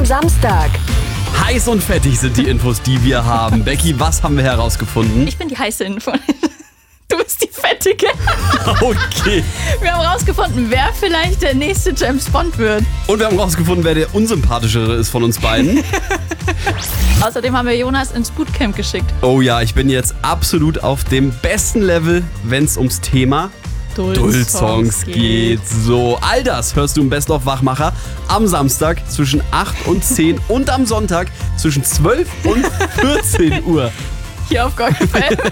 Samstag. Heiß und fettig sind die Infos, die wir haben. Becky, was haben wir herausgefunden? Ich bin die heiße Info. Du bist die Fettige. Okay. Wir haben rausgefunden, wer vielleicht der nächste James Bond wird. Und wir haben rausgefunden, wer der unsympathischere ist von uns beiden. Außerdem haben wir Jonas ins Bootcamp geschickt. Oh ja, ich bin jetzt absolut auf dem besten Level, wenn es ums Thema Duld-Songs geht. So, all das hörst du im Best of Wachmacher am Samstag zwischen 8 und 10 und am Sonntag zwischen 12 und 14 Uhr. Hier auf Gork FM.